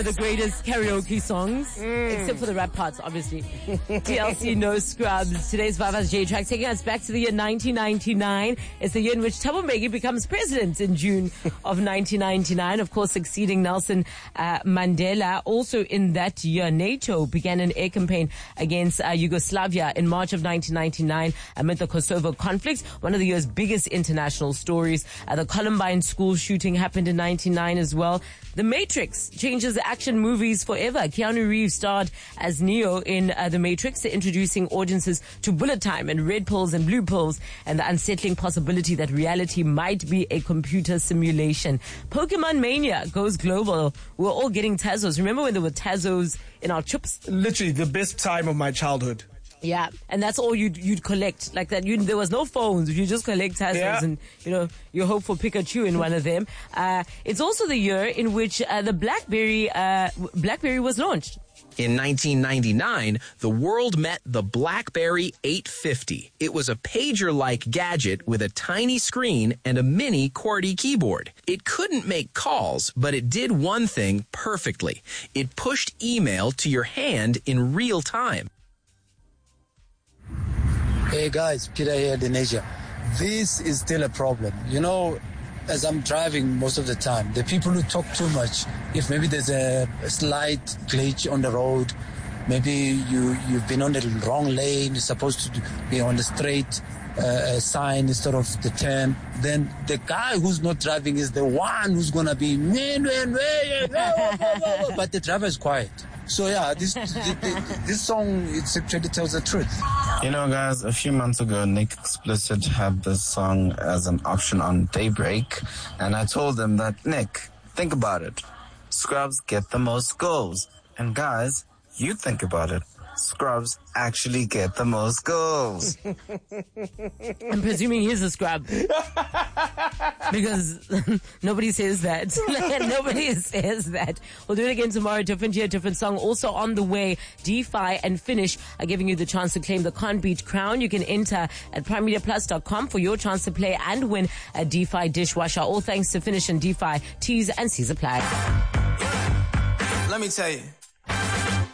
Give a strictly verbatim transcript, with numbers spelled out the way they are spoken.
The greatest karaoke songs, mm. except for the rap parts, obviously. T L C, No Scrubs. Today's Vava's J-Track taking us back to the year nineteen ninety-nine. It's the year in which Thabo Mbeki becomes president in June of nineteen ninety-nine, of course succeeding Nelson uh, Mandela. Also in that year, NATO began an air campaign against uh, Yugoslavia in March of nineteen ninety-nine amid the Kosovo conflict. One of the year's biggest international stories. Uh, the Columbine school shooting happened in ninety-nine as well. The Matrix changes action movies forever. Keanu Reeves starred as Neo in uh, The Matrix, introducing audiences to bullet time and red pills and blue pills and the unsettling possibility that reality might be a computer simulation. Pokemon Mania goes global. We're all getting Tazos. Remember when there were Tazos in our chips? Literally the best time of my childhood. Yeah, and that's all you'd you'd collect like that. You, there was no phones. You just collect Tazos, yeah. And you know you hope for Pikachu in one of them. Uh, it's also the year in which uh, the BlackBerry uh, BlackBerry was launched. In nineteen ninety-nine, the world met the BlackBerry eight fifty. It was a pager-like gadget with a tiny screen and a mini QWERTY keyboard. It couldn't make calls, but it did one thing perfectly. It pushed email to your hand in real time. Hey guys, Peter here, Indonesia. This is still a problem. You know, as I'm driving most of the time, the people who talk too much, if maybe there's a, a slight glitch on the road, maybe you, you've been on the wrong lane, you're supposed to be on the straight uh, sign instead of the turn, then the guy who's not driving is the one who's going to be, but the driver is quiet. So yeah, this this, this song, it actually tells the truth. You know, guys, a few months ago, Nick Explicit had this song as an option on Daybreak, and I told them that, Nick, think about it. Scrubs get the most goals. And guys, you think about it. Scrubs actually get the most goals. I'm presuming he's a scrub. Because nobody says that. Nobody says that. We'll do it again tomorrow. Different year, different song. Also on the way, DeFi and Finish are giving you the chance to claim the Can't Beat crown. You can enter at prime media plus dot com for your chance to play and win a DeFi dishwasher. All thanks to Finish and DeFi. T's and C's apply. Let me tell you.